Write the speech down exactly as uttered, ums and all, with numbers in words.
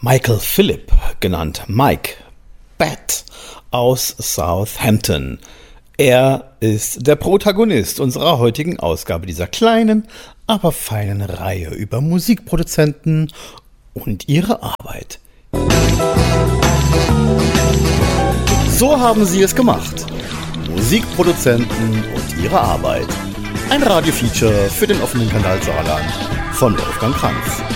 Michael Phillip, genannt Mike Batt aus Southampton. Er ist der Protagonist unserer heutigen Ausgabe dieser kleinen, aber feinen Reihe über Musikproduzenten und ihre Arbeit. So haben sie es gemacht. Musikproduzenten und ihre Arbeit. Ein Radiofeature für den offenen Kanal Saarland von Wolfgang Kranz.